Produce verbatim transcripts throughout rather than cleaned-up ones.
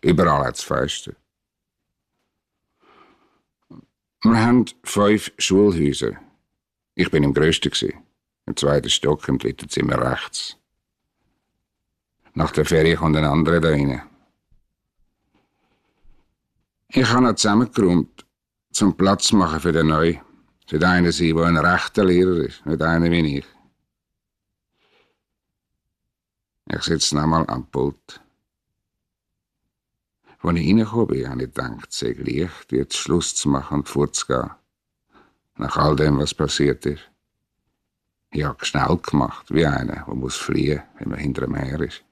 Überall hat es Feste. Wir haben fünf Schulhäuser. Ich bin im grössten, im zweiten Stock, im dritten Zimmer rechts. Nach der Ferie kommt ein anderer da rein. Ich habe ihn zusammengeräumt, zum Platz zu machen für den Neuen. Es wird einer sein, der ein rechter Lehrer ist, nicht einer wie ich. Ich sitze nochmal am Pult. Als ich reingekommen bin, habe ich gedacht, es sei leicht, jetzt Schluss zu machen und vorzugehen. Nach all dem, was passiert ist. Ich habe schnell gemacht, wie einer, der muss fliehen, wenn man hinter dem her ist.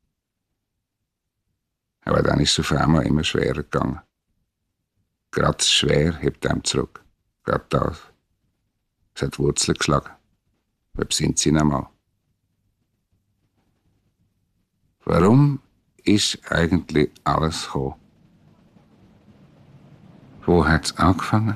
Aber dann ist es auf einmal immer schwerer gegangen. Gerade das Schwer hebt einem zurück. Gerade das. Es hat Wurzeln geschlagen. Wer sind sie nochmal? Warum ist eigentlich alles gekommen? Wo hat es angefangen?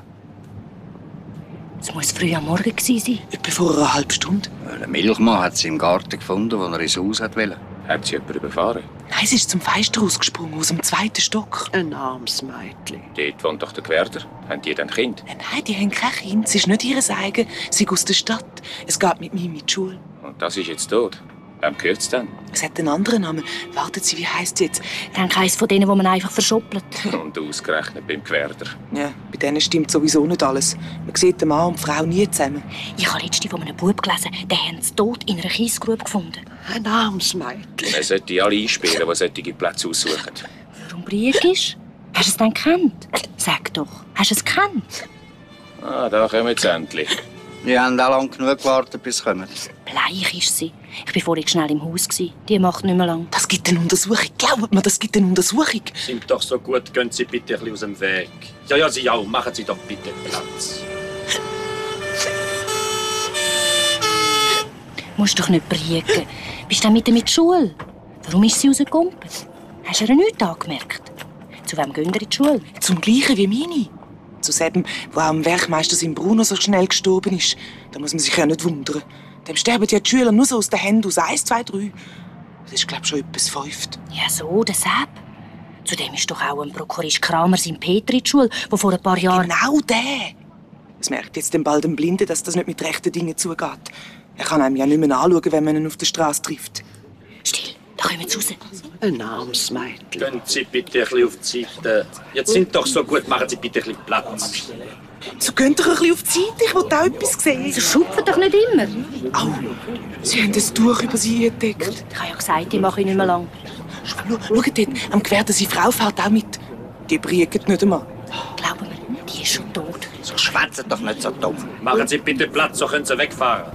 Es muss früh am Morgen gewesen sein. Etwa vor einer halben Stunde. Ein Milchmann hat sie im Garten gefunden, wo er ins Haus wollte. Hat sie jemand überfahren? Nein, sie ist zum Fenster rausgesprungen, aus dem zweiten Stock. Ein armes Mädchen. Dort wohnt doch der Gewerder. Haben die dann Kind? Nein, die haben kein Kind. Sie ist nicht ihres eigen. Sie ist aus der Stadt. Es geht mit mir in die Schule. Und das ist jetzt tot. Wem gehört es denn? Es hat einen anderen Namen. Warten Sie, wie heisst sie jetzt? Ich denke, eines von denen, die man einfach verschoppelt. Und ausgerechnet beim Gewerder. Ja, bei denen stimmt sowieso nicht alles. Man sieht den Mann und die Frau nie zusammen. Ich habe letztens von einem Bub gelesen, den haben sie tot in einer Kiesgrube gefunden. Ein armes Mädchen. Man sollte alle einsperren, die solche Plätze aussuchen. Warum Briegisch? Hast du es denn gekannt? Sag doch, hast du es gekannt? Ah, da kommen sie endlich. Wir haben auch lange genug gewartet, bis sie kommen. Bleich ist sie. Ich war vorhin schnell im Haus. Die macht nicht mehr lang. Das gibt eine Untersuchung. Glaubt mir, das gibt eine Untersuchung. Sind doch so gut, gehen Sie bitte ein bisschen aus dem Weg. Ja, ja, Sie auch. Machen Sie doch bitte Platz. Du musst doch nicht briegen. Bist du mit ihr mit der Schule? Warum ist sie rausgekumpelt? Hast du ihr nichts angemerkt? Zu wem gehen ihr in die Schule? Zum Gleichen wie meine. Zu dem, wo auch am Werkmeister sein Bruno so schnell gestorben ist. Da muss man sich ja nicht wundern. Dem sterben ja die Schüler nur so aus den Händen aus eins, zwei, drei. Das ist, glaube ich, schon etwas fünft. Ja, so, der Sepp. Zudem ist doch auch ein Prokurist Kramer sein Peter in die Schule, der vor ein paar Jahren... Genau der! Es merkt jetzt dann bald ein Blinder, dass das nicht mit rechten Dingen zugeht. Er kann einem ja nicht mehr anschauen, wenn man ihn auf der Straße trifft. Still, da kommen sie raus. Ein armes Mädchen. Gehen Sie bitte ein bisschen auf die Seite. Jetzt sind doch so gut, machen Sie bitte ein bisschen Platz. So geht doch ein bisschen auf die Seite, ich will auch etwas sehen. Sie schupfen doch nicht immer. Au, Sie haben das Tuch über sie entdeckt. Ich habe ja gesagt, die mache ich nicht mehr lang. Schau, schau dort, am Gewehr, seine Frau fährt auch mit. Die briegt nicht einmal. Glauben mir, die ist schon tot. So schwätzen doch nicht so dumm. Machen Sie bitte Platz, so können Sie wegfahren.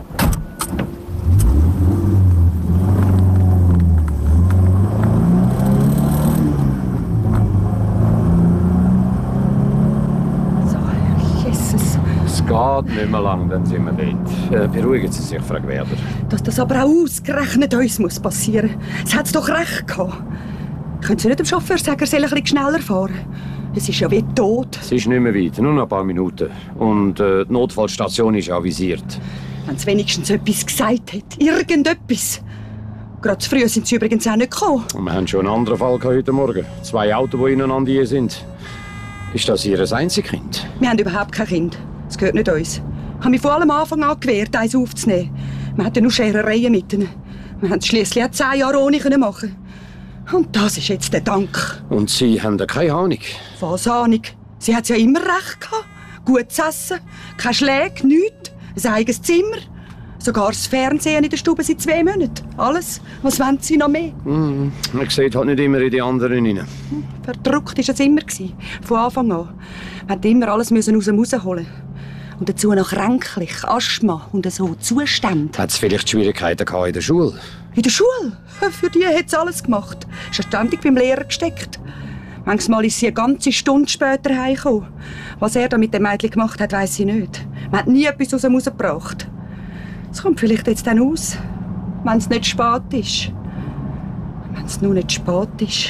Geht nicht mehr lang, dann sind wir dort. Äh, beruhigen Sie sich, Frau Gewerder. Dass das aber auch ausgerechnet uns muss passieren muss. Es hat es doch recht gehabt. Können Sie nicht dem Chauffeur sagen, er soll ein bisschen schneller fahren? Es ist ja wie tot. Es ist nicht mehr weit, nur noch ein paar Minuten. Und äh, die Notfallstation ist avisiert. Wenn es wenigstens etwas gesagt hat. Irgendetwas. Gerade zu früh sind Sie übrigens auch nicht gekommen. Und wir haben schon einen anderen Fall heute Morgen. Zwei Autos, die ineinander hier sind. Ist das Ihr einziges Kind? Wir haben überhaupt kein Kind. Das gehört nicht uns. Ich habe mich vor allem am Anfang an gewehrt, eins aufzunehmen. Wir hatten nur Scherereien mit ihnen. Wir haben es schliesslich auch zehn Jahre ohne machen. Und das ist jetzt der Dank. Und Sie haben da keine Ahnung? Was Ahnung? Sie hat es ja immer recht gehabt. Gutes Essen, keine Schläge, nichts, ein eigenes Zimmer. Sogar das Fernsehen in der Stube seit zwei Monaten. Alles. Was wollen Sie noch mehr? Mm, man sieht halt nicht immer in die anderen rein. Verdruckt war es immer. Von Anfang an. Wir mussten immer alles aus dem Haus holen. Und dazu noch kränklich, Asthma und so Zustände. Hat es vielleicht Schwierigkeiten gehabt in der Schule? In der Schule? Für die hat sie alles gemacht. Ist ständig beim Lehrer gesteckt. Manchmal ist sie eine ganze Stunde später heimgekommen. Was er da mit dem Mädchen gemacht hat, weiss ich nicht. Man hat nie etwas aus ihm rausgebracht. Es kommt vielleicht jetzt dann aus, wenn es nicht spät ist. Wenn es nur nicht spät ist.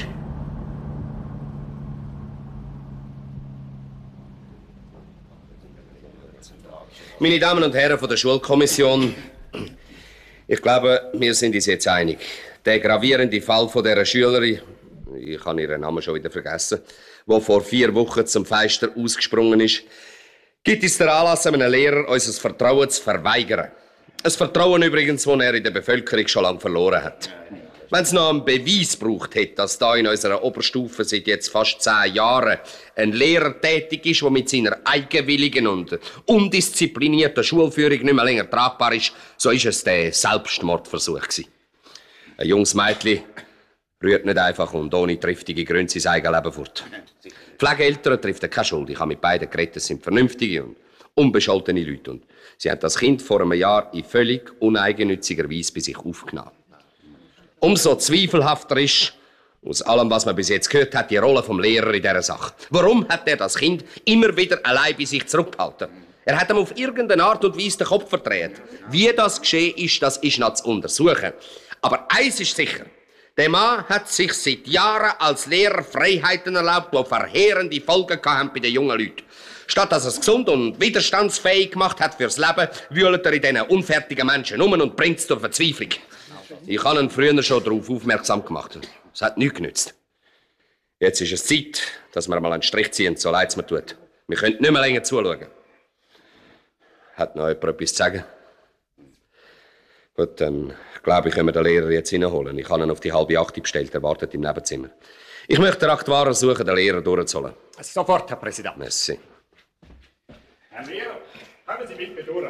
Meine Damen und Herren von der Schulkommission, ich glaube, wir sind uns jetzt einig. Der gravierende Fall von dieser Schülerin, ich habe ihren Namen schon wieder vergessen, der vor vier Wochen zum Feister ausgesprungen ist, gibt es den Anlass, einem Lehrer unser Vertrauen zu verweigern. Ein Vertrauen übrigens, das er in der Bevölkerung schon lange verloren hat. Wenn es noch einen Beweis braucht hätte, dass da in unserer Oberstufe seit jetzt fast zehn Jahren ein Lehrer tätig ist, der mit seiner eigenwilligen und undisziplinierten Schulführung nicht mehr länger tragbar ist, so ist es der Selbstmordversuch gewesen. Ein junges Mädchen rührt nicht einfach und ohne triftige Gründe sein eigenes Leben fort. Pflegeeltern trifft keine Schuld. Ich habe mit beiden geredet, es sind vernünftige und unbescholtene Leute. Und sie haben das Kind vor einem Jahr in völlig uneigennütziger Weise bei sich aufgenommen. Umso zweifelhafter ist, aus allem, was man bis jetzt gehört hat, die Rolle vom Lehrer in dieser Sache. Warum hat er das Kind immer wieder allein bei sich zurückgehalten? Er hat ihm auf irgendeine Art und Weise den Kopf verdreht. Wie das geschehen ist, das ist noch zu untersuchen. Aber eins ist sicher. Der Mann hat sich seit Jahren als Lehrer Freiheiten erlaubt, die verheerende Folgen hatten bei den jungen Leuten. Statt dass er es gesund und widerstandsfähig gemacht hat fürs Leben, wühlt er in diesen unfertigen Menschen um und bringt es zur Verzweiflung. Ich habe ihn früher schon darauf aufmerksam gemacht. Es hat nichts genützt. Jetzt ist es Zeit, dass wir mal einen Strich ziehen, so leid es mir tut. Wir können nicht mehr länger zuschauen. Hat noch jemand etwas zu sagen? Gut, dann glaube ich, können wir den Lehrer jetzt hineinholen. Ich habe ihn auf die halbe Acht bestellt, er wartet im Nebenzimmer. Ich möchte den Aktuar suchen, den Lehrer durchzuholen. Sofort, Herr Präsident. Merci. Herr Lehrer, kommen Sie mit mir durch.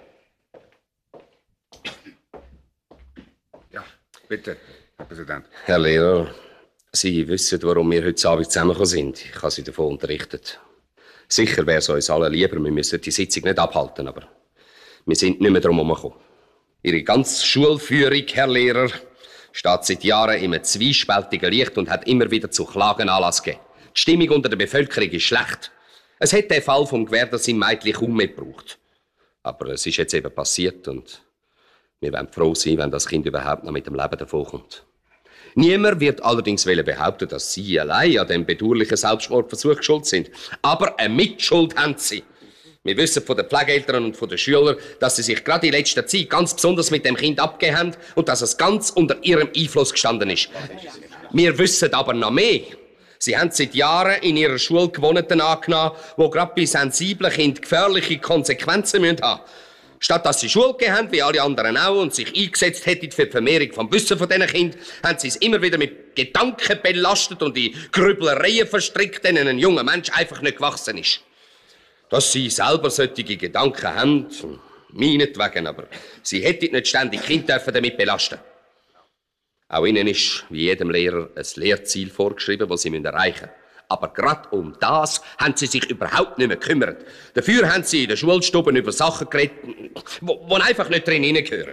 Ja, bitte, Herr Präsident. Herr Lehrer, Sie wissen, warum wir heute Abend zusammengekommen sind. Ich habe Sie davon unterrichtet. Sicher wäre es uns allen lieber, wir müssen die Sitzung nicht abhalten, aber wir sind nicht mehr drum herumgekommen. Ihre ganze Schulführung, Herr Lehrer, steht seit Jahren in einem zwiespältigen Licht und hat immer wieder zu Klagen Anlass gegeben. Die Stimmung unter der Bevölkerung ist schlecht. Es hätte den Fall vom Gewerder sein Mädchen kaum mehr gebraucht. Aber es ist jetzt eben passiert und wir wollen froh sein, wenn das Kind überhaupt noch mit dem Leben davonkommt. Niemand wird allerdings behaupten, dass Sie allein an dem bedauerlichen Selbstmordversuch schuld sind. Aber eine Mitschuld haben Sie. Wir wissen von den Pflegeeltern und von den Schülern, dass sie sich gerade in letzter Zeit ganz besonders mit dem Kind abgegeben haben und dass es ganz unter ihrem Einfluss gestanden ist. Wir wissen aber noch mehr. Sie haben seit Jahren in ihrer Schule Gewohnheiten angenommen, die gerade bei sensiblen Kindern gefährliche Konsequenzen haben müssen. Statt dass sie Schule gegeben haben, wie alle anderen auch, und sich eingesetzt hätten für die Vermehrung vom Wissen von diesen Kindern, haben sie es immer wieder mit Gedanken belastet und in Grübelereien verstrickt, denen ein junger Mensch einfach nicht gewachsen ist. Dass sie selber solche Gedanken haben, meinetwegen, aber sie hätten nicht ständig Kinder damit belasten. Auch ihnen ist, wie jedem Lehrer, ein Lehrziel vorgeschrieben, das sie erreichen müssen. Aber gerade um das haben sie sich überhaupt nicht mehr gekümmert. Dafür haben sie in den Schulstuben über Sachen geredet, die einfach nicht drin hineingehören.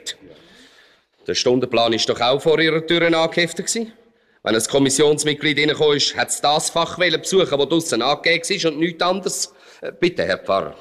Der Stundenplan war doch auch vor ihrer Tür angeheftet. Wenn ein Kommissionsmitglied reingekommen ist, hat es das Fach besuchen, das draussen angegeben ist und nichts anderes. Bitte, Herr Pfarrer.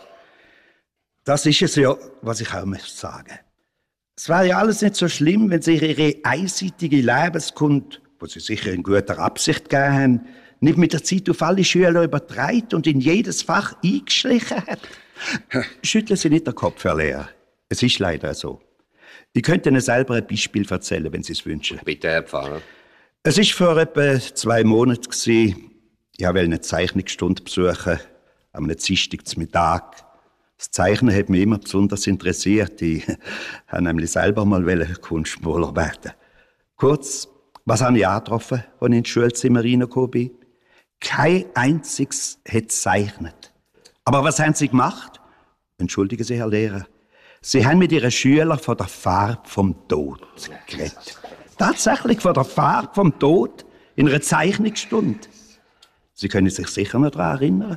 Das ist es ja, was ich auch möchte sagen. Es wäre ja alles nicht so schlimm, wenn Sie Ihre einseitige Lebenskunde, die Sie sicher in guter Absicht gegeben haben, nicht mit der Zeit auf alle Schüler übertreibt und in jedes Fach eingeschlichen hat. Schütteln Sie nicht den Kopf, Herr Lehrer. Es ist leider so. Ich könnte Ihnen selber ein Beispiel erzählen, wenn Sie es wünschen. Bitte, Herr Pfarrer. Es war vor etwa zwei Monaten. Ich wollte eine Zeichnungsstunde besuchen, am Dienstag zum Mittag. Das Zeichnen hat mich immer besonders interessiert. Ich wollte nämlich selber mal Kunstmaler werden. Kurz, was habe ich angetroffen, als ich ins Schulzimmer reingekommen bin? Kein einziges hat gezeichnet. Aber was haben sie gemacht? Entschuldigen Sie, Herr Lehrer. Sie haben mit Ihren Schülern von der Farbe vom Tod geredet. Tatsächlich von der Farbe vom Tod in einer Zeichnungsstunde. Sie können sich sicher noch daran erinnern.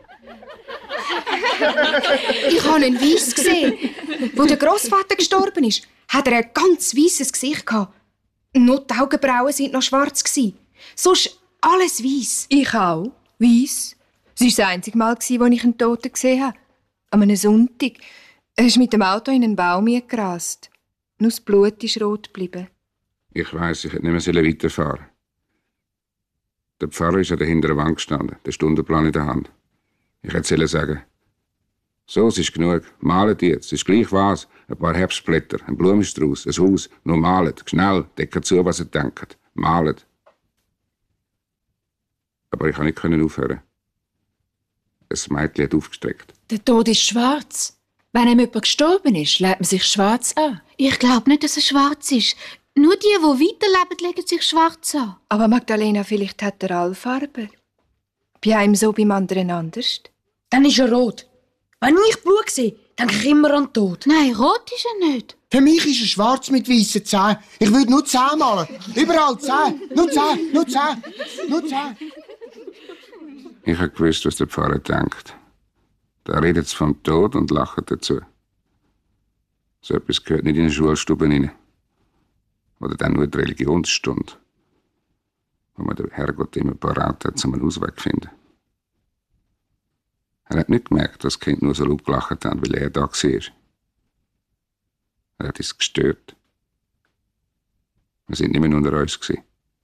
Ich habe einen Weiss gesehen. Wo der Grossvater gestorben ist, hat er ein ganz weisses Gesicht gehabt. Nur die Augenbrauen waren noch schwarz. Sonst alles weiss. Ich auch. Weiss. Es war das einzige Mal, als ich einen Toten gesehen habe. An einem Sonntag. Er ist mit dem Auto in einen Baum gerast. Nur das Blut ist rot geblieben. Ich weiss, ich hätte nicht mehr weiterfahren. Der Pfarrer ist an der hinteren Wand gestanden, der Stundenplan in der Hand. Ich hätte sagen, so, es ist genug. Malet jetzt. Es ist gleich was. Ein paar Herbstblätter, ein Blumenstrauß, ein Haus. Nur malet. Schnell. Deckt zu, was ihr denkt. Malet. Aber ich konnte nicht aufhören. Das Mädchen hat aufgestreckt. Der Tod ist schwarz. Wenn einem jemand gestorben ist, legt man sich schwarz an. Ich glaube nicht, dass er schwarz ist. Nur die, die weiterleben, legen sich schwarz an. Aber Magdalena, vielleicht hat er alle Farben. Bei einem so, beim anderen anders. Dann ist er rot. Wenn ich Blut sehe, denke ich immer an den Tod. Nein, rot ist er nicht. Für mich ist er schwarz mit weißen Zähnen. Ich würde nur Zähne malen. Überall Zähne. Nur Zähne, nur Zähne, nur Zähne. Ich habe gewusst, was der Pfarrer denkt. Da redet es vom Tod und lacht dazu. So etwas gehört nicht in eine Schulstube rein. Oder dann nur die Religionsstunde, wo man den Herrgott immer parat hat, um einen Ausweg zu finden. Er hat nicht gemerkt, dass die Kinder nur so laut gelacht haben, weil er da war. Er hat es gestört. Wir sind nicht mehr unter uns gewesen.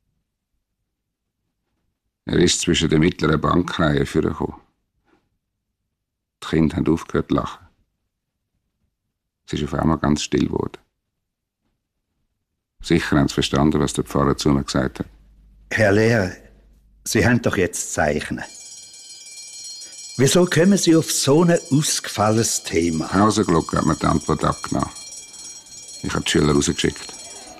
Er ist zwischen den mittleren Bankreihen vorgekommen. Die Kinder haben aufgehört zu lachen. Es ist auf einmal ganz still geworden. Sicher haben sie verstanden, was der Pfarrer zu mir gesagt hat. Herr Lehrer, Sie haben doch jetzt Zeichnen. Wieso kommen Sie auf so ein ausgefallenes Thema? Hausglocke hat mir die Antwort abgenommen. Ich habe die Schüler rausgeschickt.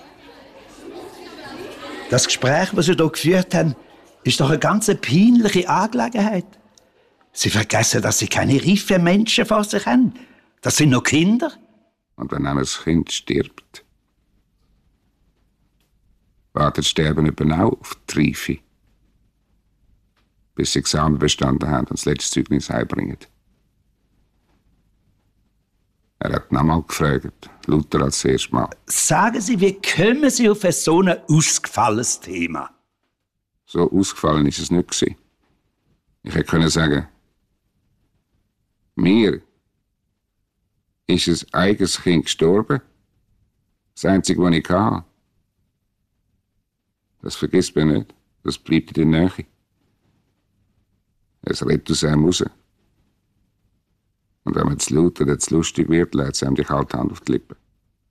Das Gespräch, das Sie hier geführt haben, ist doch eine ganz peinliche Angelegenheit. Sie vergessen, dass Sie keine reifen Menschen vor sich haben. Das sind noch Kinder. Und wenn ein Kind stirbt, wartet das Sterben eben auch auf die Reife, bis sie Examen bestanden haben und das letzte Zeugnis heimbringen. Er hat nochmal gefragt, lauter als das erste Mal. Sagen Sie, wie kommen Sie auf so ein ausgefallenes Thema? So ausgefallen ist es nicht gewesen. Ich hätte können sagen, mir ist ein eigenes Kind gestorben, das Einzige, was ich hatte. Das vergisst man nicht, das bleibt in der Nähe. Es redet aus einem raus. Und wenn man zu laut oder zu lustig wird, lädt es einem die kalte Hand auf die Lippen.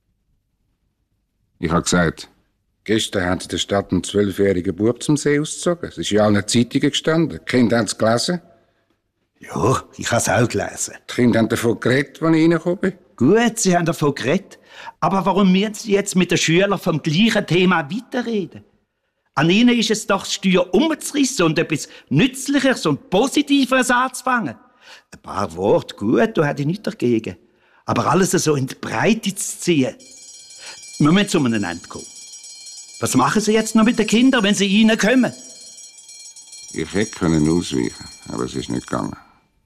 Ich habe gesagt, gestern haben sie in der Stadt einen zwölfjährigen Bub zum See ausgezogen. Es ist in allen Zeitungen gestanden. Die Kinder haben es gelesen. Ja, ich habe es auch gelesen. Die Kinder haben davon geredet, als ich reingekommen bin. Gut, Sie haben davon geredet. Aber warum müssen Sie jetzt mit den Schülern vom gleichen Thema weiterreden? An ihnen ist es doch, das Steuer umzureissen und etwas Nützlicheres und Positiveres anzufangen. Ein paar Worte, gut, da hätte ich nichts dagegen. Aber alles so in die Breite zu ziehen. Wir müssen zu einem Ende kommen. Was machen Sie jetzt noch mit den Kindern, wenn sie reinkommen? Ich hätte können ausweichen, aber es ist nicht gegangen.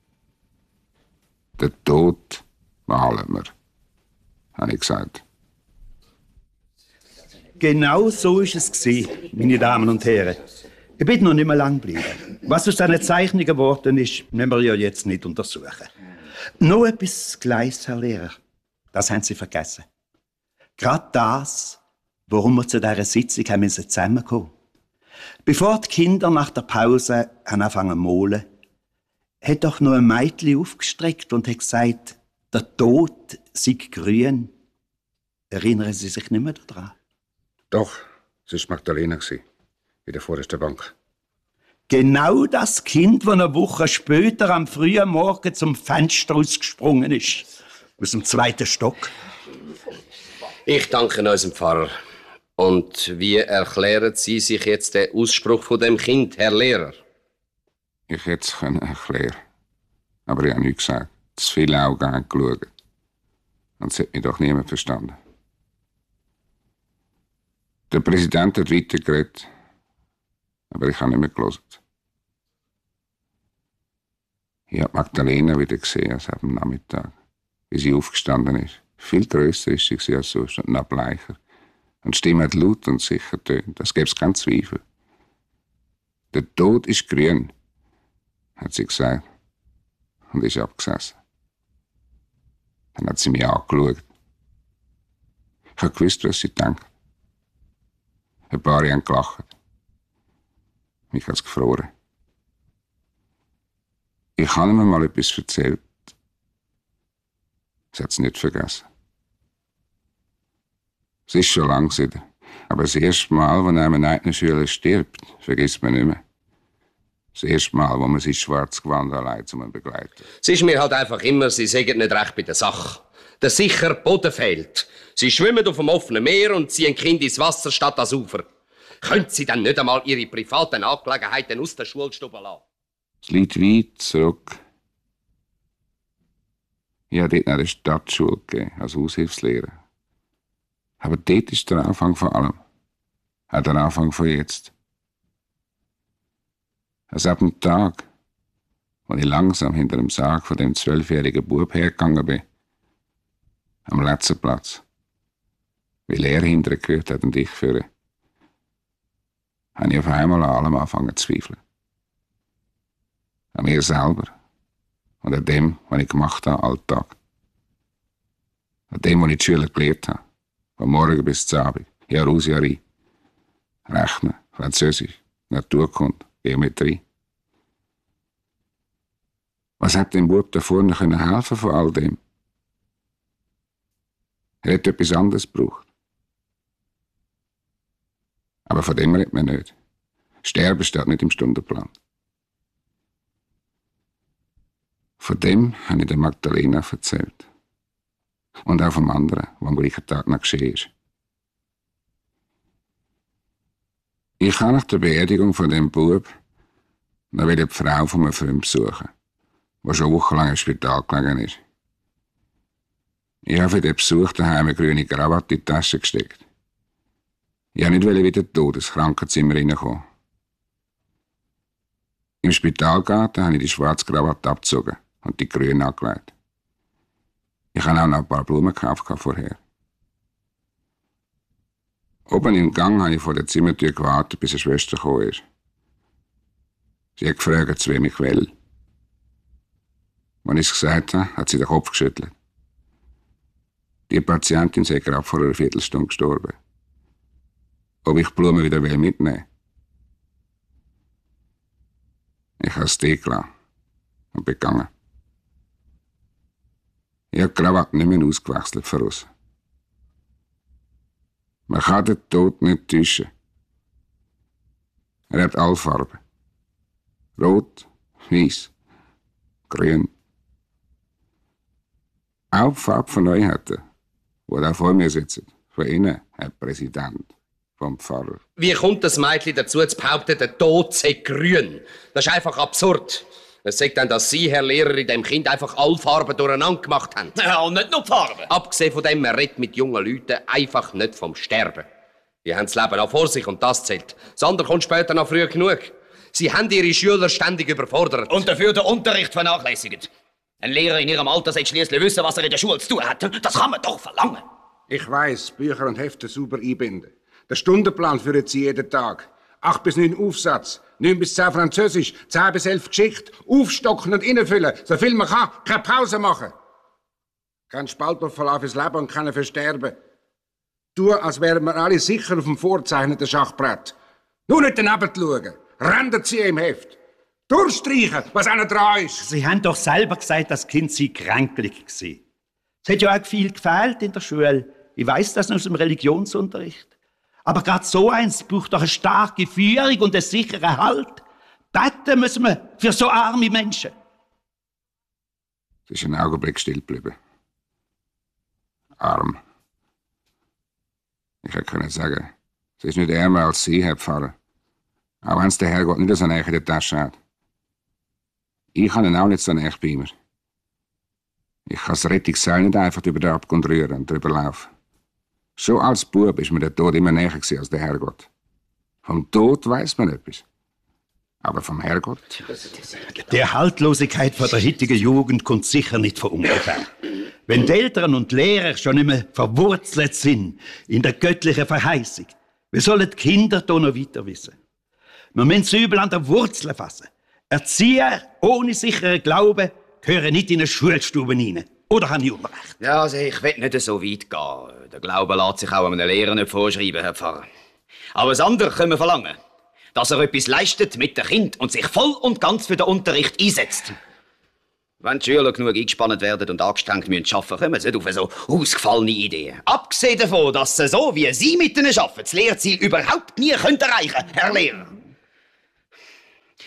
Den Tod malen wir, habe ich gesagt. Genau so ist es gewesen, meine Damen und Herren. Ich bin noch nicht mehr lang geblieben. Was aus diesen Zeichnungen geworden ist, müssen wir ja jetzt nicht untersuchen. Noch etwas Kleines, Herr Lehrer. Das haben Sie vergessen. Gerade das, warum wir zu dieser Sitzung haben müssen zusammenkommen. Bevor die Kinder nach der Pause haben angefangen zu malen, hat doch noch ein Mädchen aufgestreckt und hat gesagt, der Tod sei grün. Erinnern Sie sich nicht mehr daran? Doch, es war Magdalena, in der vordersten Bank. Genau das Kind, das eine Woche später am frühen Morgen zum Fenster ausgesprungen ist. Aus dem zweiten Stock. Ich danke unserem Pfarrer. Und wie erklären Sie sich jetzt den Ausspruch von dem Kind, Herr Lehrer? Ich hätte es erklären können. Aber ich habe nichts gesagt. Zu viele Augen haben geschaut. Und es hat mich doch niemand verstanden. Der Präsident hat weitergeredet, aber ich habe nicht mehr gehört. Ich habe Magdalena wieder gesehen als am Nachmittag, wie sie aufgestanden ist. Viel grösser ist sie als sonst und noch bleicher. Und die Stimme hat laut und sicher tönt. Das gäbe es keinen Zweifel. Der Tod ist grün, hat sie gesagt und ist abgesessen. Dann hat sie mich angeschaut. Ich habe gewusst, was sie denkt. Ein paar haben gelacht. Mich hat es gefroren. Ich habe mir mal etwas erzählt. Sie hat es nicht vergessen. Es ist schon lang wieder. Aber das erste Mal, wenn einem ein eigener Schüler stirbt, vergisst man nicht mehr. Das erste Mal, wo man sein schwarzes Gewand allein zu begleiten. Es ist mir halt einfach immer, sie sagen nicht recht bei der Sache. Der sichere Boden fehlt. Sie schwimmen auf dem offenen Meer und ziehen Kind ins Wasser statt ans Ufer. Können Sie dann nicht einmal Ihre privaten Angelegenheiten aus der Schulstube lassen? Es liegt weit zurück. Ich habe dort nach der Stadtschule gegeben, als Aushilfslehrer. Aber dort ist der Anfang von allem. Auch der Anfang von jetzt. Also ab dem Tag, als ich langsam hinter dem Sarg von dem zwölfjährigen Bub hergegangen bin, am letzten Platz, weil er hinterher gehört hat und ich führe, habe ich auf einmal an allem angefangen zu zweifeln. An mir selber und an dem, was ich gemacht habe, Alltag. An dem, was ich die Schüler gelehrt habe, von morgen bis zum Abend, Jahr aus, Jahr ein. Rechnen, Französisch, Naturkunde, Geometrie. Was hat dem Bub da vorne helfen können von all dem? Er hat etwas anderes gebraucht. Aber von dem redet man nicht. Sterben steht nicht im Stundenplan. Von dem habe ich der Magdalena erzählt. Und auch vom anderen, was am gleichen Tag noch geschehen ist. Ich habe nach der Beerdigung von dem Bub noch die Frau von einem Freund besuchen, die schon wochenlang im Spital gelegen ist. Ich habe für den Besuch daheim eine grüne Krawatte in die Tasche gesteckt. Ich wollte nicht wieder tot ins Krankenzimmer reinkommen. Im Spitalgarten habe ich die schwarze Krawatte abgezogen und die grüne angelegt. Ich habe auch noch ein paar Blumen gekauft vorher. Oben im Gang habe ich vor der Zimmertür gewartet, bis eine Schwester gekommen ist. Sie hat gefragt, zu wem ich will. Als ich es gesagt habe, hat sie den Kopf geschüttelt. Die Patientin sei gerade vor einer Viertelstunde gestorben. Ob ich die Blumen wieder mitnehmen will? Ich habe es dick gelassen und bin gegangen. Ich habe die Krawatte nicht mehr ausgewechselt von uns. Man kann den Tod nicht täuschen. Er hat alle Farben. Rot, weiß, grün. Auch die Farbe von euch hat er, die da vor mir sitzen. Von Ihnen, Herr Präsident, vom Pfarrer. Wie kommt das Mädchen dazu, zu behaupten, der Tod sei grün? Das ist einfach absurd. Es sagt dann, dass Sie, Herr Lehrer, in dem Kind einfach alle Farben durcheinander gemacht haben. Ja, und nicht nur die Farben. Abgesehen von dem, man redet mit jungen Leuten einfach nicht vom Sterben. Die haben das Leben auch vor sich und das zählt. Das andere kommt später noch früh genug. Sie haben Ihre Schüler ständig überfordert. Und dafür den Unterricht vernachlässigt. Ein Lehrer in Ihrem Alter sollte schließlich wissen, was er in der Schule zu tun hat. Das kann man doch verlangen. Ich weiss, Bücher und Hefte sauber einbinden. Der Stundenplan führt Sie jeden Tag. Acht bis neun Aufsatz, neun bis zehn Französisch, zehn bis elf Geschichte, aufstocken und innenfüllen, so viel man kann, keine Pause machen. Kein Spaltbuchverlauf fürs Leben und keiner fürs Sterben. Tu, als wären wir alle sicher auf dem vorgezeichneten Schachbrett. Nur nicht daneben schauen. Rennt sie im Heft. Durchstreichen, was einer dran ist. Sie haben doch selber gesagt, das Kind sei kränklich gewesen. Es hat ja auch viel gefehlt in der Schule. Ich weiss das aus dem Religionsunterricht. Aber gerade so eins braucht doch eine starke Führung und einen sicheren Halt. Beten müssen wir für so arme Menschen. Es ist einen Augenblick still geblieben. Arm. Ich hätte sagen, es ist nicht ärmer als Sie, Herr Pfarrer. Auch wenn es der Herrgott nicht so nahe in der Tasche hat. Ich habe ihn auch nicht so nahe bei mir. Ich kann das Rettungsseil nicht einfach über den Abgrund rühren und drüber laufen. Schon als Bub ist mir der Tod immer näher als der Herrgott. Vom Tod weiss man etwas. Aber vom Herrgott? Die Haltlosigkeit von der heutigen Jugend kommt sicher nicht von ungefähr. Wenn die Eltern und Lehrer schon nicht mehr verwurzelt sind in der göttlichen Verheißung, wie sollen die Kinder da noch weiter wissen? Wir müssen das Übel an der Wurzel fassen. Erzieher ohne sicheren Glauben gehören nicht in eine Schulstube rein. Oder habe ich Unrecht? Ja, also ich will nicht so weit gehen. Der Glaube lässt sich auch einem Lehrer nicht vorschreiben, Herr Pfarrer. Aber das andere können wir verlangen. Dass er etwas leistet mit dem Kind und sich voll und ganz für den Unterricht einsetzt. Wenn die Schüler genug eingespannt werden und angestrengt müssen arbeiten, kommen sie nicht auf so ausgefallene Ideen. Abgesehen davon, dass sie so, wie Sie mit ihnen arbeiten, das Lehrziel überhaupt nie erreichen können, Herr Lehrer.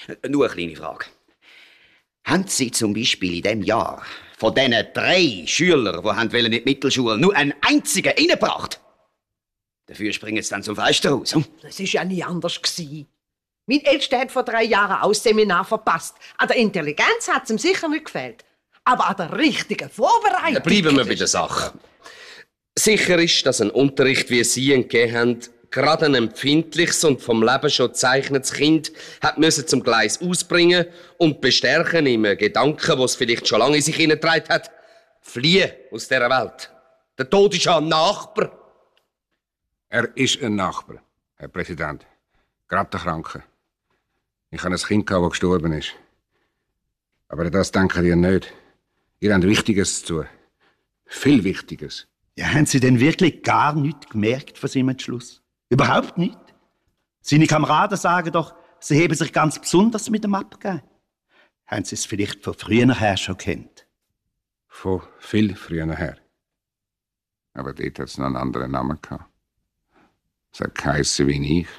Nur eine kleine Frage. Haben Sie zum Beispiel in diesem Jahr von diesen drei Schülern, die haben in die Mittelschule, nur einen einzigen reingebracht? Dafür springen sie dann zum Fenster raus. Hm? Das war ja nie anders. Mein Ältester hat vor drei Jahren auch das Seminar verpasst. An der Intelligenz hat es ihm sicher nicht gefehlt. Aber an der richtigen Vorbereitung... Bleiben wir bei der Sache. Sicher ist, dass ein Unterricht, wie Sie ihn gegeben haben, gerade ein empfindliches und vom Leben schon gezeichnetes Kind hat müssen zum Gleis ausbringen und bestärken im Gedanken, was es vielleicht schon lange in sich hineingetragen hat. Fliehen aus dieser Welt. Der Tod ist ja ein Nachbar. Er ist ein Nachbar, Herr Präsident. Gerade der Kranke. Ich habe ein Kind, das gestorben ist. Aber das denken ihr nicht. Ihr habt Wichtiges zu tun. Viel Wichtiges. Ja, haben Sie denn wirklich gar nichts gemerkt von seinem Entschluss? Überhaupt nicht? Seine Kameraden sagen doch, sie haben sich ganz besonders mit ihm abgegeben. Haben Sie es vielleicht von früher her schon kennt? Von viel früher her. Aber dort hat es noch einen anderen Namen gehabt. Es hat geheissen wie ich.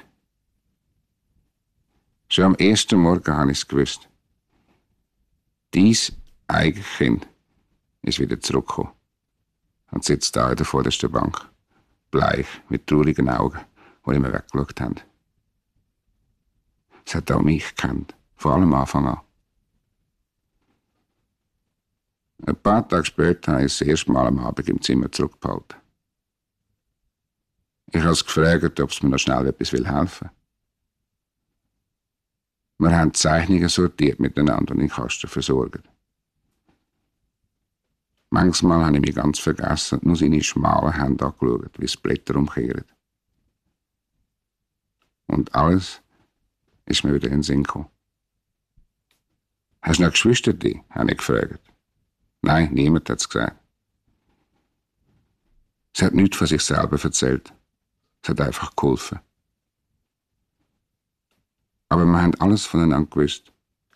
Schon am ersten Morgen habe ich es gewusst. Dies Eigenkind ist wieder zurückgekommen und sitzt da in der vordersten Bank, bleich, mit traurigen Augen, die immer weggeschaut haben. Es hat auch mich gekannt, vor allem am Anfang an. Ein paar Tage später habe ich es das erste Mal am Abend im Zimmer zurückgehalten. Ich habe es gefragt, ob es mir noch schnell etwas helfen will. Wir haben die Zeichnungen sortiert miteinander und in den Kasten versorgt. Manchmal habe ich mich ganz vergessen, nur seine schmalen Hände angeschaut, wie es Blätter umkehren. Und alles ist mir wieder in den Sinn gekommen. Hast du noch Geschwister, die? Habe ich gefragt. Nein, niemand hat es gesagt. Sie hat nichts von sich selber erzählt. Es hat einfach geholfen. Aber wir haben alles voneinander gewusst.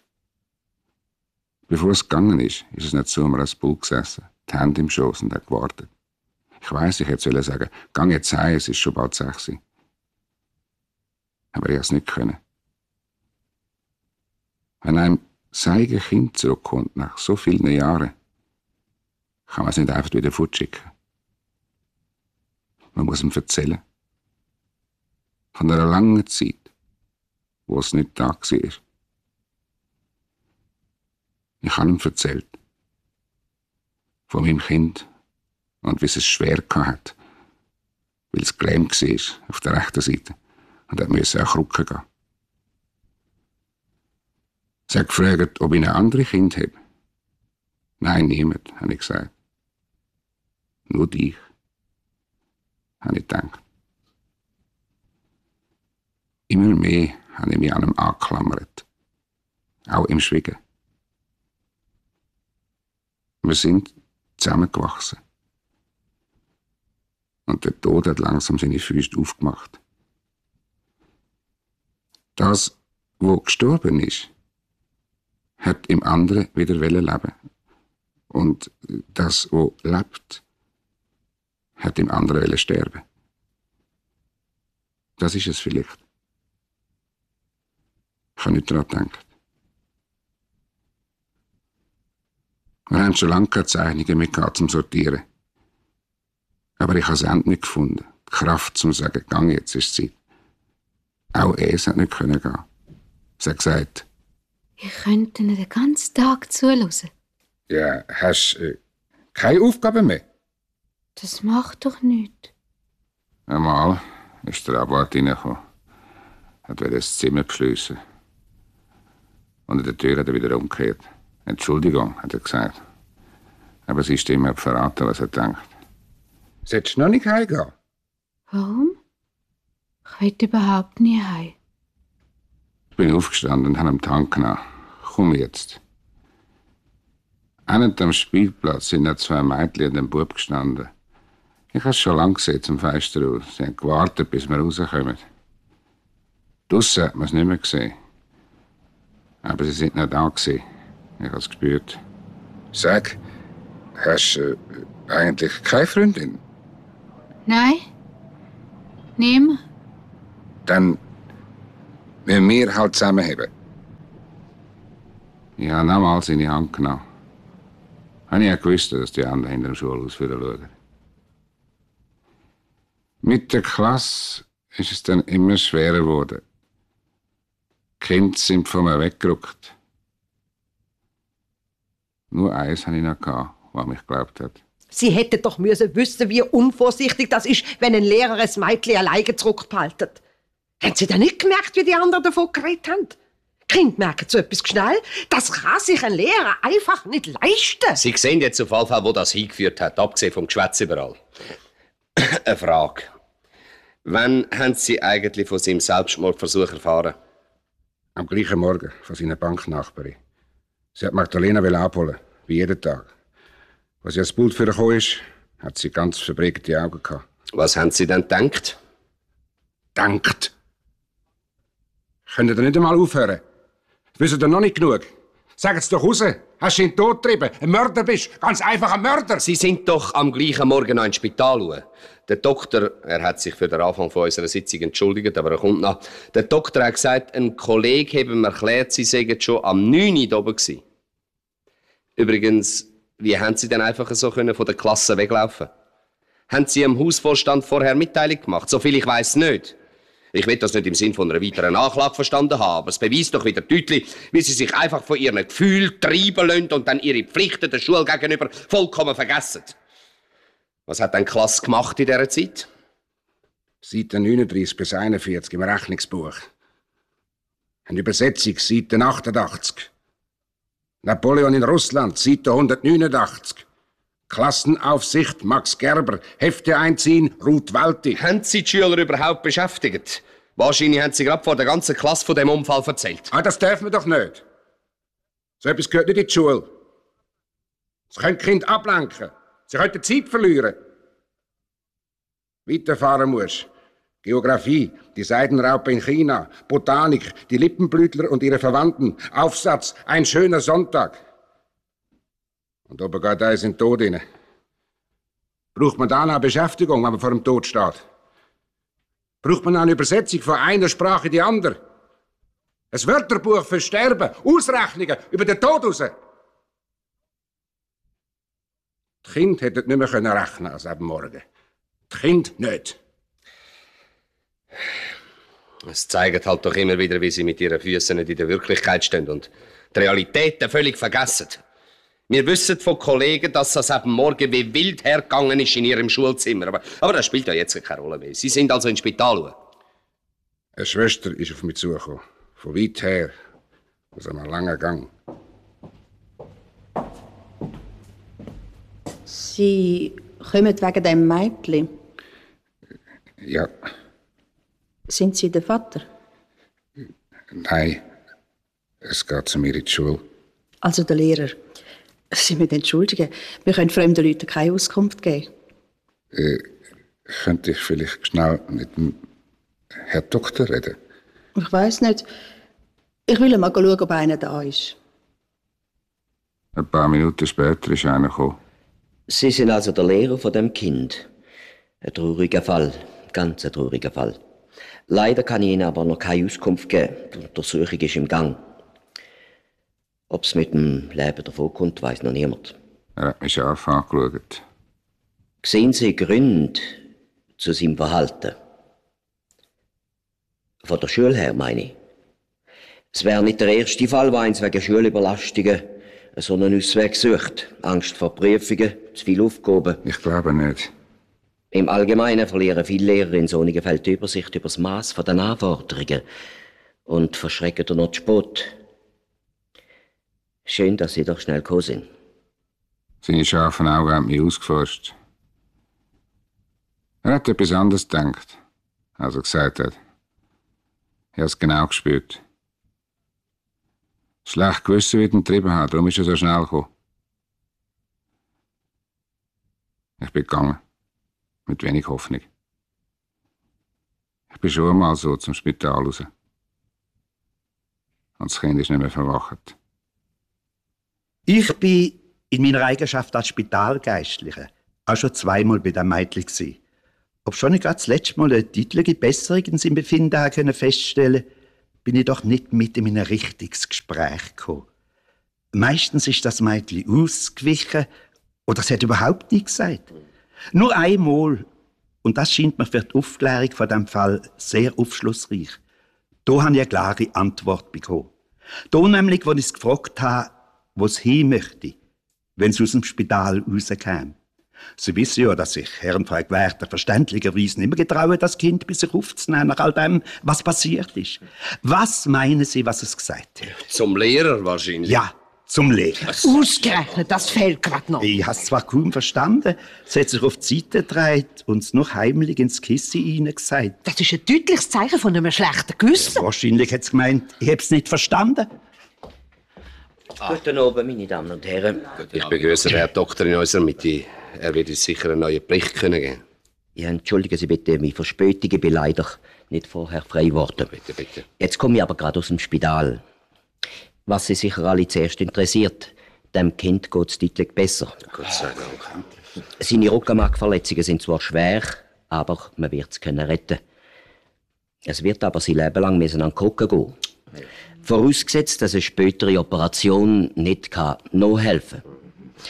Bevor es gegangen ist, ist es nicht so, wir als Bull gesessen, die Hände im Schoß und hat gewartet. Ich weiss, ich hätte sagen, gang jetzt heim, es ist schon bald sechs. Aber ich konnte es nicht können. Wenn einem sein Kind zurückkommt, nach so vielen Jahren, kann man es nicht einfach wieder fortschicken. Man muss ihm erzählen. Von einer langen Zeit, wo es nicht da war. Ich habe ihm erzählt. Von meinem Kind und wie es es schwer hatte, weil es gelähmt war auf der rechten Seite und er musste auch Krücken gehen. Sie hat gefragt, ob ich ein anderes Kind habe. Nein, niemand, habe ich gesagt. Nur dich, habe ich gedacht. Immer mehr habe ich mich an ihm angeklammert. Auch im Schweigen. Wir sind zusammengewachsen. Und der Tod hat langsam seine Füße aufgemacht. Das, was gestorben ist, hat im anderen wieder leben. Und das, was lebt, hat im anderen sterben. Das ist es vielleicht. Ich habe nicht daran gedacht. Wir haben schon lange keine Zeichnungen mehr gehabt, zum Sortieren. Aber ich habe das Ende nicht gefunden. Die Kraft, zum zu sagen, gang jetzt, ist Zeit. Auch er hat nicht können gehen. Sie hat gesagt, ich könnte Ihnen den ganzen Tag zuhören. ja, hast du äh, keine Aufgabe mehr? Das macht doch nichts. Einmal ist der Abwart reingekommen. Hat wieder das Zimmer beschliessen. Und in der Tür hat er wieder umgekehrt. Entschuldigung, hat er gesagt. Aber sie ist ihm hat verraten, was er denkt. Solltest du noch nicht heimgehen? Warum? Ich will überhaupt nie heim. Ich bin aufgestanden und habe ihm die Hand genommen. Komm jetzt. Hinten am Spielplatz sind noch zwei Mädchen und ein Bub gestanden. Ich habe es schon lange gesehen zum Fenster aus. Sie haben gewartet, bis wir rauskommen. Draussen hat man es nicht mehr gesehen. Aber sie sind nicht da gewesen. Ich habe es gespürt. Sag, hast du äh, eigentlich keine Freundin? Nein? Niemand? Dann müssen wir halt zusammenheben. Ich habe nochmals in die Hand genommen. Habe ich ja gewusst, dass die anderen hinter dem Schulhaus schauen. Mit der Klasse ist es dann immer schwerer geworden. Die Kinder sind von mir weggerückt. Nur eins hatte ich noch, was mich geglaubt hat. Sie hätten doch müssen wissen, wie unvorsichtig das ist, wenn ein Lehrer ein Mädchen alleine zurückbehaltet. Haben Sie denn nicht gemerkt, wie die anderen davon geredet haben? Die Kinder merken so etwas schnell. Das kann sich ein Lehrer einfach nicht leisten. Sie sehen jetzt auf jeden Fall, wo das hingeführt hat, abgesehen vom Geschwätz überall. Eine Frage. Wann haben Sie eigentlich von seinem Selbstmordversuch erfahren? Am gleichen Morgen von seiner Banknachbarin. Sie hat Magdalena abholen, wie jeden Tag. Als sie ans Pult für gekommen ist, hat sie ganz verbrägte Augen gehabt. Was haben Sie denn gedacht? Denkt? Könnt ihr nicht einmal aufhören? Wisst ihr noch nicht genug? Sag es doch raus. Hast du ihn tot getrieben? Ein Mörder bist? Ganz einfach ein Mörder! Sie sind doch am gleichen Morgen noch ins Spital gegangen. Der Doktor, er hat sich für den Anfang von unserer Sitzung entschuldigt, aber er kommt noch. Der Doktor hat gesagt, ein Kollege habe ihm erklärt, Sie seien schon am neun Uhr oben gewesen. Übrigens, wie haben Sie denn einfach so können von der Klasse weglaufen? Haben Sie dem Hausvorstand vorher Mitteilung gemacht? Soviel ich weiss nicht. Ich will das nicht im Sinn von einer weiteren Anklage verstanden haben, aber es beweist doch wieder deutlich, wie Sie sich einfach von Ihren Gefühlen treiben lassen und dann Ihre Pflichten der Schule gegenüber vollkommen vergessen. Was hat denn die Klasse gemacht in dieser Zeit? Seite neununddreißig bis einundvierzig im Rechnungsbuch. Eine Übersetzung, Seite achtundachtzig. Napoleon in Russland, Seite hundertneunundachtzig. Klassenaufsicht, Max Gerber. Hefte einziehen, Ruth Walti. Haben Sie die Schüler überhaupt beschäftigt? Wahrscheinlich haben Sie gerade vor der ganzen Klasse von dem Unfall erzählt. Ah, das dürfen wir doch nicht. So etwas gehört nicht in die Schule. Sie können die Kinder ablenken. Sie können die Zeit verlieren. Weiterfahren musst. Geografie, die Seidenraupe in China, Botanik, die Lippenblütler und ihre Verwandten, Aufsatz, ein schöner Sonntag. Und oben geht eins in den Tod rein. Braucht man da eine Beschäftigung, wenn man vor dem Tod steht? Braucht man eine Übersetzung von einer Sprache in die andere? Ein Wörterbuch für Sterben, Ausrechnungen über den Tod raus? Die Kinder hätten nicht mehr rechnen können als ab morgen. Die Kinder nicht. Es zeigt halt doch immer wieder, wie Sie mit Ihren Füßen nicht in der Wirklichkeit stehen und die Realitäten völlig vergessen. Wir wissen von Kollegen, dass das ab morgen wie wild hergegangen ist in ihrem Schulzimmer. Aber, aber das spielt ja jetzt keine Rolle mehr. Sie sind also ins Spital. Eine Schwester ist auf mich zugekommen. Von weit her. Aus einem langen Gang. Sie kommen wegen dem Mädchen? Ja. Sind Sie der Vater? Nein. Es geht zu mir in die Schule. Also der Lehrer. Sie müssen entschuldigen. Wir können fremden Leuten keine Auskunft geben. Äh, könnte ich vielleicht schnell mit dem Herrn Doktor reden? Ich weiss nicht. Ich will mal schauen, ob einer da ist. Ein paar Minuten später ist einer gekommen. Sie sind also der Lehrer von dem Kind. Ein trauriger Fall. Ganz ein trauriger Fall. Leider kann ich Ihnen aber noch keine Auskunft geben. Die Untersuchung ist im Gang. Ob es mit dem Leben davonkommt, weiss noch niemand. Er hat mich scharf angeschaut. Sehen Sie Gründe zu seinem Verhalten? Von der Schule her, meine ich. Es wäre nicht der erste Fall, wo eins wegen Schulüberlastungen so einen Ausweg sucht. Angst vor Prüfungen, zu viele Aufgaben. Ich glaube nicht. Im Allgemeinen verlieren viele Lehrer in solchen Fällen die Übersicht über das Maß der Anforderungen und verschrecken dann noch die Spott. Schön, dass Sie doch schnell gekommen sind. Seine scharfen Augen haben mich ausgeforscht. Er hat etwas anderes gedacht, als er gesagt hat. Ich habe es genau gespürt. Schlecht gewissen, wie er ihn getrieben hat, darum ist er so schnell gekommen. Ich bin gegangen. Mit wenig Hoffnung. Ich bin schon einmal so zum Spital raus. Und das Kind ist nicht mehr verwacht. Ich bin in meiner Eigenschaft als Spitalgeistlicher auch schon zweimal bei dem Mädchen gewesen. Obschon ich gerade das letzte Mal eine deutliche Besserung in seinem Befinden feststellen konnte, bin ich doch nicht mit in ein richtiges Gespräch gekommen. Meistens ist das Mädchen ausgewichen oder es hat überhaupt nichts gesagt. Nur einmal, und das scheint mir für die Aufklärung von diesem Fall sehr aufschlussreich. Da habe ich eine klare Antwort bekommen. Da nämlich, als ich es gefragt habe, wo es hin möchte, wenn es aus dem Spital rauskäme. Sie wissen ja, dass sich Herrn Frau Gwerter verständlicherweise nicht mehr getrauen, das Kind bei sich aufzunehmen, nach all dem, was passiert ist. Was meinen Sie, was es gesagt hat? Zum Lehrer wahrscheinlich. Ja, zum Lehrer. Ausgerechnet, das fehlt gerade noch. Ich habe es zwar kaum verstanden, es hat sich auf die Seite gedreht und es noch heimlich ins Kissen hineingesagt. Das ist ein deutliches Zeichen von einem schlechten Gewissen. Ja, wahrscheinlich hat es gemeint, ich habe es nicht verstanden. Ah. Guten Abend, meine Damen und Herren. Ich begrüße den Herr Doktor in unserer Mitte. Er wird uns sicher einen neuen Bericht können geben. Ja, entschuldigen Sie bitte meine Verspätung. Ich bin leider nicht vorher frei geworden. Bitte, bitte. Jetzt komme ich aber gerade aus dem Spital. Was Sie sicher alle zuerst interessiert, dem Kind geht es deutlich besser. Gott sei Dank. Seine Rückenmarkverletzungen sind zwar schwer, aber man wird es können retten. Es wird aber sein Leben lang müssen an den Krücken gehen. Vorausgesetzt, dass eine spätere Operation nicht kann noch helfen kann.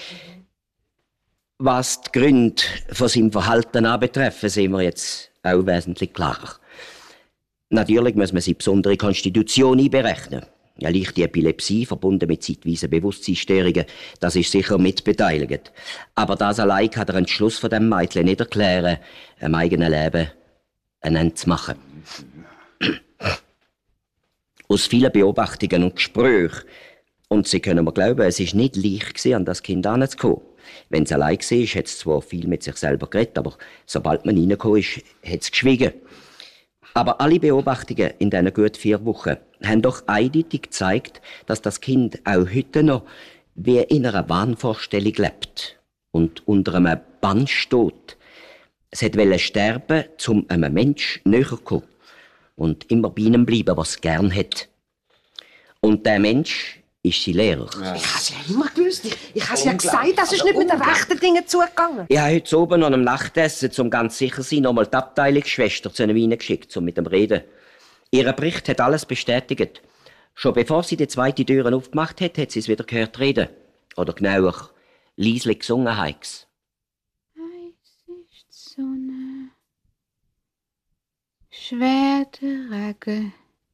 Was die Gründe von seinem Verhalten anbetreffen, sehen wir jetzt auch wesentlich klarer. Natürlich muss man seine besondere Konstitution einberechnen. Eine leichte Epilepsie, verbunden mit zeitweisen Bewusstseinsstörungen, das ist sicher mitbeteiligt. Aber das allein kann der Entschluss von dem Mädchen nicht erklären, einem eigenen Leben ein Ende zu machen. Aus vielen Beobachtungen und Gesprächen, und Sie können mir glauben, es war nicht leicht gewesen, an das Kind heranzukommen. Wenn es allein war, hat es zwar viel mit sich selber geredet, aber sobald man reingekommen ist, hat es geschwiegen. Aber alle Beobachtungen in diesen gut vier Wochen haben doch eindeutig gezeigt, dass das Kind auch heute noch wie in einer Wahnvorstellung lebt und unter einem Bann steht. Es wollte sterben, um einem Menschen näher zu kommen und immer bei ihm bleiben, was es gern hat. Und der Mensch ist sein Lehrer. Ja. Ich habe es ja immer gewusst. Ich, ich habe es ja gesagt, das ist nicht mit den rechten Dingen zugegangen. Ich habe heute oben an einem Nachtessen, um ganz sicher zu sein, noch mal die Abteilungsschwester zu ihnen geschickt, um mit dem reden. Ihr Bericht hat alles bestätigt. Schon bevor sie die zweite Tür aufgemacht hat, hat sie es wieder gehört reden. Oder genauer, leislich gesungen heik's. Heiß ist die Sonne, schwer der Regen,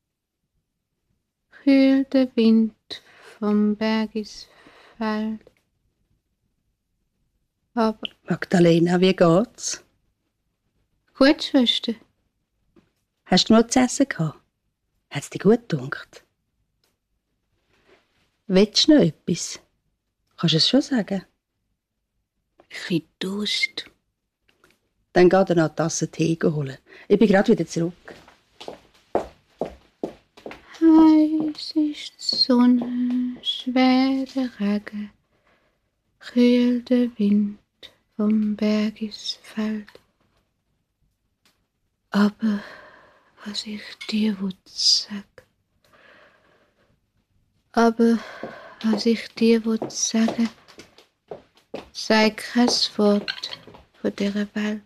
kühl der Wind vom Bergisfeld. Aber... Magdalena, wie geht's? Gut, Schwester. Hast du noch zu essen gehabt? Hat's dir gut gedunkt? Willst du noch etwas? Kannst du es schon sagen? Ich bin Durst. Dann geh dir noch eine Tasse Tee holen. Ich bin gerade wieder zurück. Heiß ist die Sonne, schwer der Regen, kühl der Wind vom Bergisfeld. Aber was ich dir sag, aber was ich dir sagen, sei kein Wort von dieser Welt.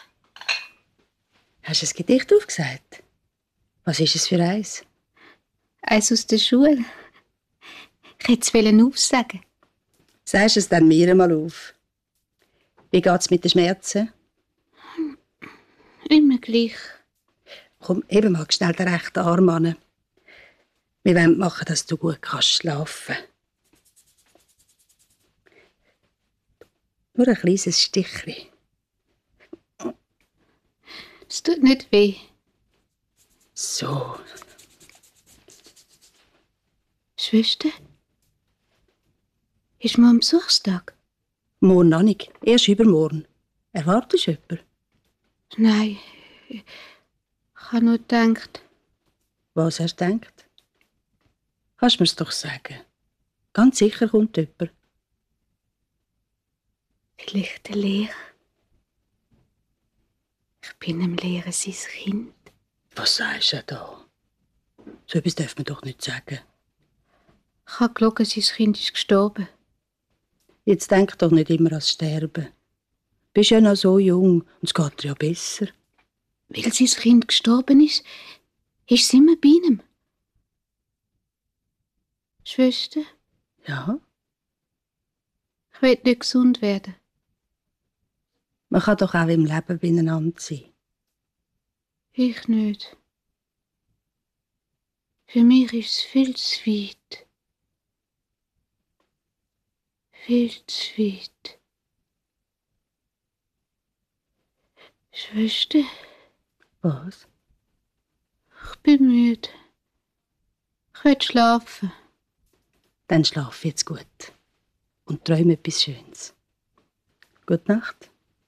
Hast du ein Gedicht aufgesagt? Was ist es für eins? Eins aus der Schule. Ich hätte es aufsagen. Sagst es dann mir mal auf. Wie geht's mit den Schmerzen? Immer gleich. Komm, eben mal schnell den rechten Arm an. Wir wollen machen, dass du gut kannst schlafen. Nur ein kleines Stichchen. Es tut nicht weh. So. Schwester? Ist morgen Besuchstag? Morgen noch nicht. Erst übermorgen. Erwartest du jemanden? Nein. Ich habe nur gedacht. Was hast du gedacht? Kannst du mir's doch sagen. Ganz sicher kommt jemand. Vielleicht der Lehrer. Ich bin dem Lehrer sein Kind. Was sagst du da? So etwas darf man doch nicht sagen. Ich habe gelogen, sein Kind ist gestorben. Jetzt denk doch nicht immer ans Sterben. Du bist ja noch so jung und es geht dir ja besser. Weil sein Kind gestorben ist, ist es immer bei ihm. Schwester? Ja? Ich will nicht gesund werden. Man kann doch auch im Leben beieinander sein. Ich nicht. Für mich ist es viel zu weit. Viel zu weit. Schwester? Was? Ich bin müde. Ich will schlafen. Dann schlaf jetzt gut. Und träume etwas Schönes. Gute Nacht.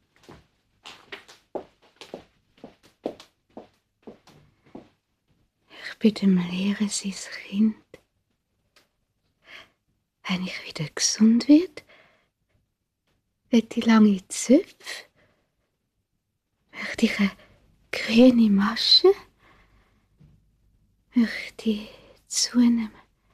Ich bin dem Lehrer sein Kind. Wenn ich wieder gesund werde, möchte ich lange Zöpfe, möchte ich eine grüne Masche, möchte ich zunehmen,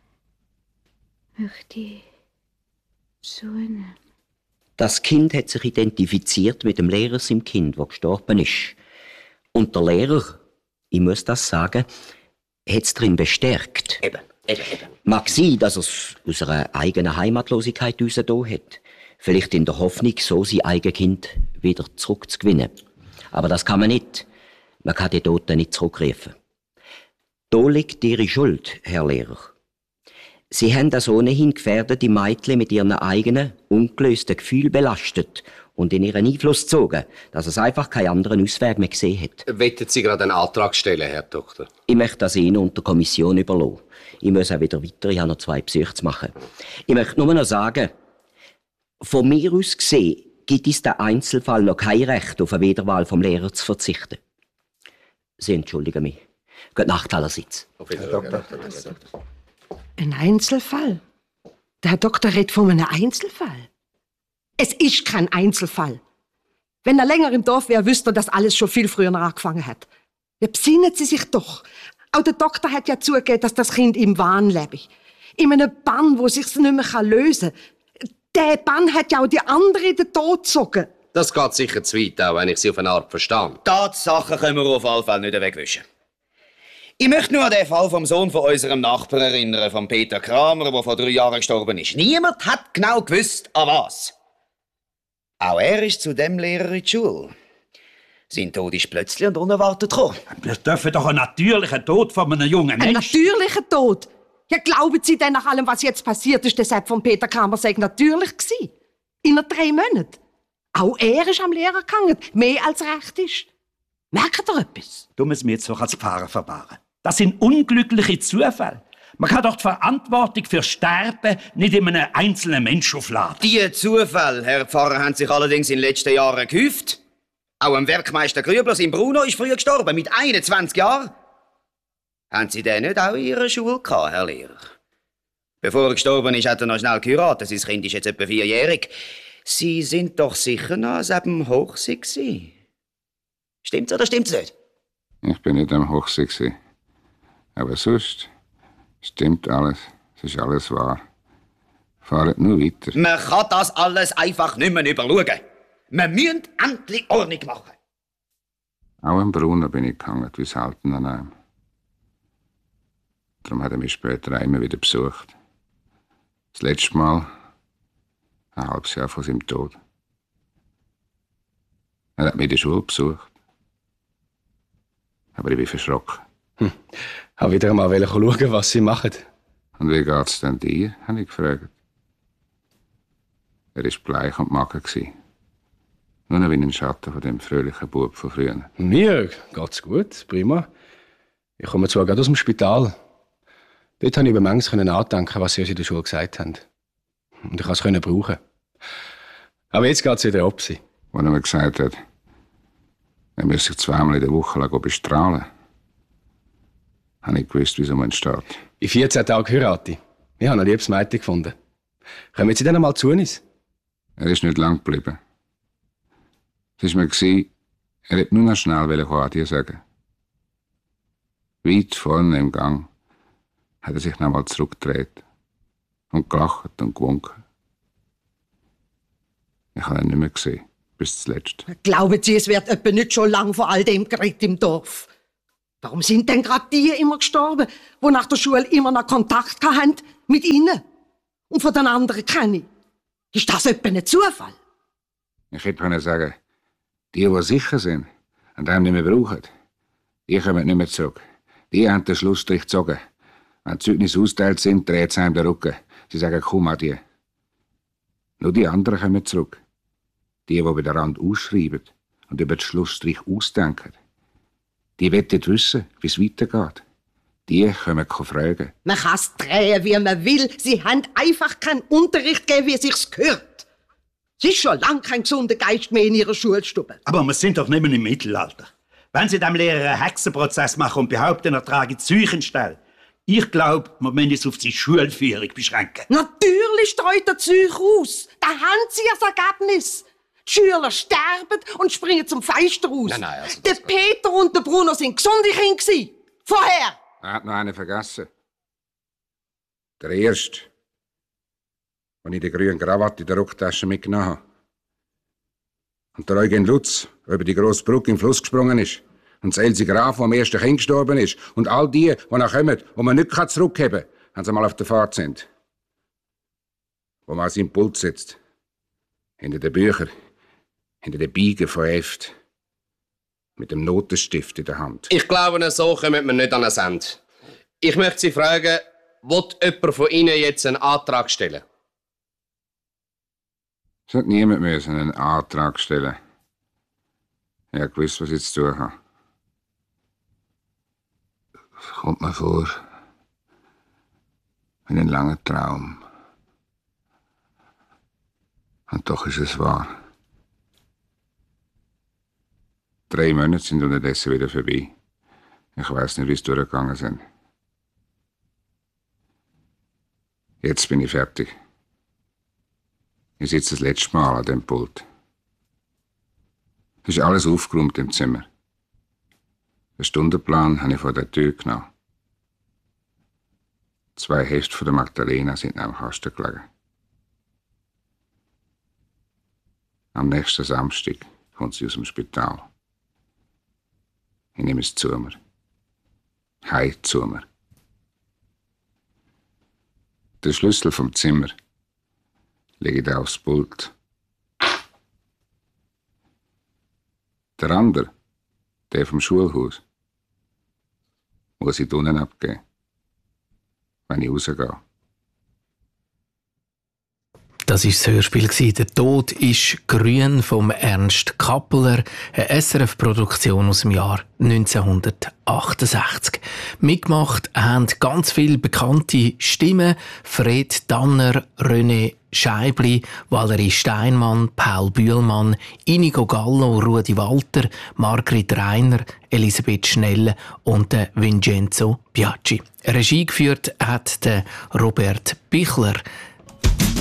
möchte ich zunehmen. Das Kind hat sich identifiziert mit dem Lehrer seinem Kind, der gestorben ist. Und der Lehrer, ich muss das sagen, hat es darin bestärkt. Eben, eben, eben. Mag sein, dass er es aus einer eigenen Heimatlosigkeit herausgetan hat. Vielleicht in der Hoffnung, so sein eigenes Kind wieder zurückzugewinnen. Aber das kann man nicht. Man kann die Toten nicht zurückrufen. Da liegt Ihre Schuld, Herr Lehrer. Sie haben das ohnehin gefährdete Mädchen mit ihren eigenen, ungelösten Gefühlen belastet und in ihren Einfluss gezogen, dass es einfach keinen anderen Ausweg mehr gesehen hat. Wettet Sie gerade einen Antrag stellen, Herr Doktor? Ich möchte das Ihnen und der Kommission überlassen. Ich muss auch wieder weiter, ich habe noch zwei Besuche zu machen. Ich möchte nur noch sagen, von mir aus gesehen gibt es den Einzelfall noch kein Recht, auf eine Wiederwahl vom Lehrer zu verzichten. Sie entschuldigen mich. Gute Nacht allerseits. Auf Wiedersehen. Ein Einzelfall? Der Herr Doktor redet von einem Einzelfall. Es ist kein Einzelfall. Wenn er länger im Dorf wäre, wüsste er, dass alles schon viel früher angefangen hat. Ja, besinnen Sie sich doch. Auch der Doktor hat ja zugegeben, dass das Kind im Wahn lebe. In einem Bann, wo sich's nicht mehr lösen kann. Der Bann hat ja auch die anderen in den Tod gezogen. Das geht sicher zu weit, auch wenn ich Sie auf eine Art verstehe. Tatsachen können wir auf alle Fälle nicht wegwischen. Ich möchte nur an den Fall vom Sohn von unserem Nachbarn erinnern, von Peter Kramer, der vor drei Jahren gestorben ist. Niemand hat genau gewusst, an was. Auch er ist zu dem Lehrer in die Schule. Sein Tod ist plötzlich und unerwartet gekommen. Wir dürfen doch einen natürlichen Tod von einem jungen Ein Menschen. natürlicher Tod? Ja, glauben Sie denn nach allem, was jetzt passiert ist, deshalb von Peter Kramer sei natürlich gewesen? In drei Monaten? Auch er ist am Lehrer gegangen, mehr als recht ist. Merkt ihr etwas? Du musst mir jetzt doch als Pfarrer verwahren. Das sind unglückliche Zufälle. Man kann doch die Verantwortung für Sterben nicht in einem einzelnen Menschen aufladen. Die Zufälle, Herr Pfarrer, haben sich allerdings in den letzten Jahren gehäuft. Auch ein Werkmeister Grübler, sein Bruno, ist früher gestorben, mit einundzwanzig Jahren. Haben Sie den nicht auch in Ihrer Schule gehabt, Herr Lehrer? Bevor er gestorben ist, hat er noch schnell geheiratet. Sein Kind ist jetzt etwa vierjährig. Sie sind doch sicher noch an seinem Hochsee gewesen. Stimmt's oder stimmt's nicht? Ich bin nicht am Hochsee gewesen. Aber sonst stimmt alles. Es ist alles wahr. Fahrt nur weiter. Man kann das alles einfach nicht mehr überschauen. Wir müssen endlich Ordnung machen. Auch im Brunnen bin ich gehangen, wie selten an einem. Darum hat er mich später immer wieder besucht. Das letzte Mal ein halbes Jahr vor seinem Tod. Er hat mich in der Schule besucht. Aber ich bin verschrocken. Hm. Ich wollte wieder einmal schauen, was Sie machen. Und wie geht's denn dir? Habe ich gefragt. Er war bleich und mager. Nur noch wie ein Schatten von dem fröhlichen Bub von früher. Mir geht's gut, prima. Ich komme zwar gerade aus dem Spital. Dort konnte ich über manches nachdenken, was Sie uns in der Schule gesagt haben. Und ich konnte es brauchen. Aber jetzt geht es wieder ab. Als er mir gesagt hat, er müsse sich zweimal in der Woche bestrahlen, habe ich gewusst, wie es um ihn steht. In vierzehn Tagen heirate ich. Ich habe ein liebes Mädchen gefunden. Kommen Sie dann einmal zu uns? Er ist nicht lang geblieben. Es war mir, er wollte nur noch schnell Adieu sagen. Weit vorne im Gang hat er sich noch einmal zurückgedreht und gelacht und gewunken. Ich habe ihn nicht mehr gesehen, bis zuletzt. Glauben Sie, es wird etwa nicht schon lang vor all dem geredet im Dorf? Warum sind denn gerade die immer gestorben, die nach der Schule immer noch Kontakt hatten mit Ihnen? und von den anderen keine. Ist das etwa ein Zufall? Ich hätte können sagen, die, die sicher sind und einen nicht mehr brauchen, die kommen nicht mehr zurück. Die haben den Schlussstrich gezogen. Wenn die Zeugnisse ausgeteilt sind, dreht es einem den Rücken. Sie sagen, komm an die. Nur die anderen kommen zurück. Die, die bei der Rand ausschreiben und über den Schlussstrich ausdenken. Die wollen wissen, wie es weitergeht. Die können fragen. Man kann es drehen, wie man will. Sie haben einfach keinen Unterricht gegeben, wie es sich gehört. Es ist schon lange kein gesunder Geist mehr in ihrer Schulstube. Aber wir sind doch nicht mehr im Mittelalter. Wenn Sie dem Lehrer einen Hexenprozess machen und behaupten, er trage Zeichenstelle, ich glaube, wir müssen es auf die Schulführung beschränken. Natürlich streut er Zeug aus. Da haben Sie das Ergebnis. Die Schüler sterben und springen zum Fenster raus. Nein, nein, also der Peter und der Bruno sind gesunde Kinder. Vorher. Er hat noch einen vergessen. Der erste, den ich die grüne Krawatte in der Rocktasche mitgenommen habe. Und der Eugen Lutz, der über die grosse Brücke im Fluss gesprungen ist. Und das Elsie Graf, der am ersten Kind gestorben ist. Und all die, die noch kommen, die man nicht zurückheben kann, wenn sie mal auf der Fahrt sind. Wo man an seinem Pult sitzt. Hinter den Büchern, hinter den Biegen von Heft. Mit dem Notenstift in der Hand. Ich glaube, so kommen wir nicht an ein Ende. Ich möchte Sie fragen, will jemand von Ihnen jetzt einen Antrag stellen? Es hat niemand müssen einen Antrag stellen. Ich habe gewusst, was ich zu tun habe. Es kommt mir vor wie ein langer Traum. Und doch ist es wahr. Drei Monate sind unterdessen wieder vorbei. Ich weiß nicht, wie sie durchgegangen sind. Jetzt bin ich fertig. Ich sitze das letzte Mal an dem Pult. Es ist alles aufgeräumt im Zimmer. Den Stundenplan habe ich vor der Tür genommen. Zwei Hefte von der Magdalena sind am Kasten gelegen. Am nächsten Samstag kommt sie aus dem Spital. Ich nehme es zu mir. Heim zu mir. Den Schlüssel vom Zimmer lege ich aufs Pult. Der andere, der vom Schulhaus, muss ich unten abgeben, wenn ich rausgehe. Das war das Hörspiel. «Der Tod ist grün» vom Ernst Kappeler, eine S R F-Produktion aus dem Jahr neunzehnhundertachtundsechzig. Mitgemacht haben ganz viele bekannte Stimmen: Fred Tanner, René Scheibli, Valerie Steinmann, Paul Bühlmann, Inigo Gallo, Rudi Walter, Margrit Reiner, Elisabeth Schnell und Vincenzo Biaggi. Regie geführt hat der Robert Bichler.